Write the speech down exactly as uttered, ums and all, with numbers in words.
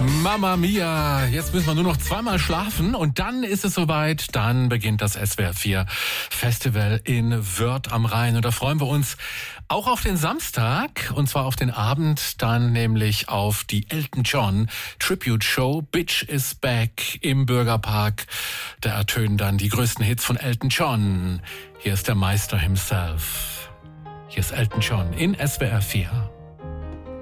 Mamma Mia, jetzt müssen wir nur noch zweimal schlafen und dann ist es soweit, dann beginnt das S W R vier Festival in Wörth am Rhein und da freuen wir uns auch auf den Samstag und zwar auf den Abend, dann nämlich auf die Elton John Tribute Show Bitch is Back im Bürgerpark. Da ertönen dann die größten Hits von Elton John. Hier ist der Meister himself. Hier ist Elton John in S W R vier.